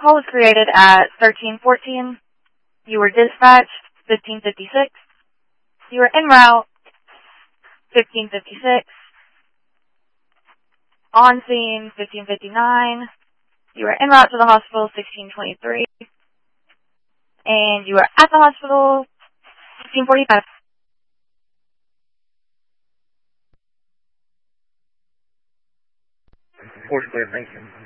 call was created at 13:14. You were dispatched 15:56. You were en route 15:56. On scene 15:59. You were en route to the hospital 16:23. And you were at the hospital 16:45. Force clear, thank you.